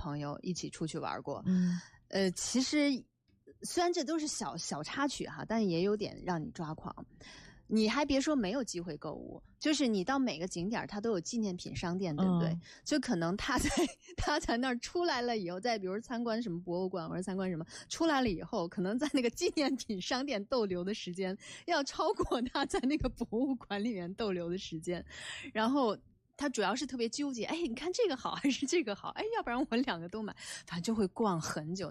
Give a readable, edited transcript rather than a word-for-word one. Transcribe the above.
朋友一起出去玩过。其实虽然这都是小插曲哈，但也有点让你抓狂。你还别说没有机会购物，就是你到每个景点它都有纪念品商店，对不对？就可能他在那儿出来了以后，再比如参观什么博物馆或者参观什么，出来了以后，可能在那个纪念品商店逗留的时间要超过他在那个博物馆里面逗留的时间。然后他主要是特别纠结，哎，你看这个好还是这个好？哎，要不然我两个都买，反正就会逛很久。